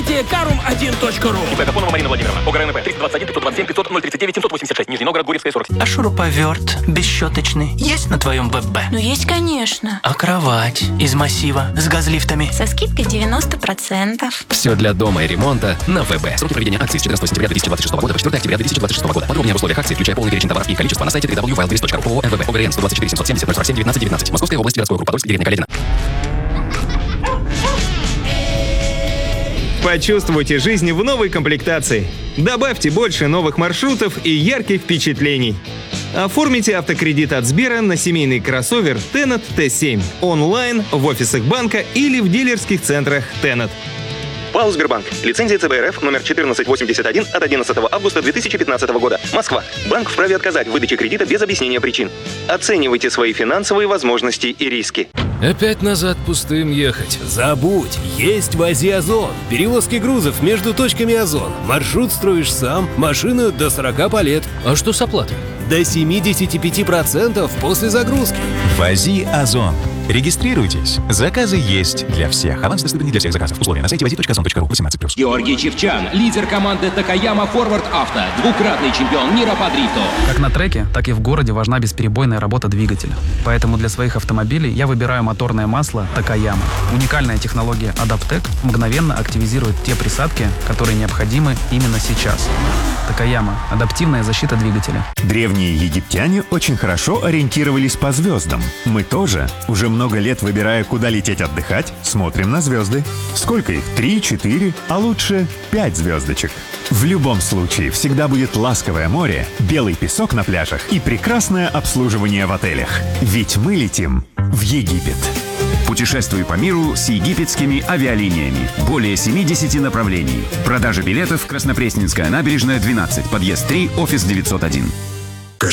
Сайте karum1.ru. ИП Гапонова Марина Владимировна. ОГРНП 321 527 500 039 786. Нижний Новгород, Гурьевская, 40. А шуруповерт бесщеточный есть на твоем ВБ? Ну, есть, конечно. А кровать из массива с газлифтами? Со скидкой 90%. Все для дома и ремонта на ВБ. Сроки проведения акции с 14 сентября 2026 года по 4 октября 2026 года. Подробнее об условиях акции, включая полный перечень товаров и их количество, на сайте www.wildberries.ru. ООО МВБ. ОГРН 124 770 047 19 19. Московская область, городской округ Подольск, деревня Каледина. Почувствуйте жизнь в новой комплектации. Добавьте больше новых маршрутов и ярких впечатлений. Оформите автокредит от Сбера на семейный кроссовер Tennet T7 онлайн, в офисах банка или в дилерских центрах Tennet. ПАО «Сбербанк». Лицензия ЦБ РФ номер 1481 от 11 августа 2015 года. Москва. Банк вправе отказать в выдаче кредита без объяснения причин. Оценивайте свои финансовые возможности и риски. Опять назад пустым ехать. Забудь, есть в Ази Озон. Перевозки грузов между точками Озон. Маршрут строишь сам, машину до 40 полет. А что с оплатой? До 75% после загрузки. В Ази Озон. Регистрируйтесь. Заказы есть для всех. Аванс доступен не для всех заказов. Условия на сайте wazi.ozon.ru. 18+. Георгий Чевчан, лидер команды Такаяма Форвард Авто, двукратный чемпион мира по дрифту. Как на треке, так и в городе важна бесперебойная работа двигателя. Поэтому для своих автомобилей я выбираю моторное масло Такаяма. Уникальная технология Адаптек мгновенно активизирует те присадки, которые необходимы именно сейчас. Такаяма – адаптивная защита двигателя. Древние египтяне очень хорошо ориентировались по звездам. Мы тоже. Уже много лет, выбирая, куда лететь отдыхать, смотрим на звезды. Сколько их? 3, 4, а лучше 5 звездочек. В любом случае, всегда будет ласковое море, белый песок на пляжах и прекрасное обслуживание в отелях. Ведь мы летим в Египет. Путешествуй по миру с египетскими авиалиниями. Более 70 направлений. Продажа билетов Краснопресненская набережная, 12, подъезд 3, офис 901.